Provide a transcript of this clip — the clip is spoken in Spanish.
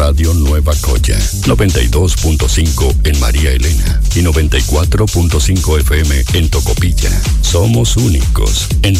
Radio Nueva Coya, 92.5 en María Elena y 94.5 FM en Tocopilla. Somos únicos en